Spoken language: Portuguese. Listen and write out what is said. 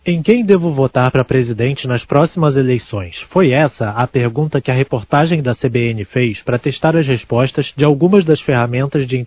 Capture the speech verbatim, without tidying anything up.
Em quem devo votar para presidente nas próximas eleições? Foi essa a pergunta que a reportagem da C B N fez para testar as respostas de algumas das ferramentas de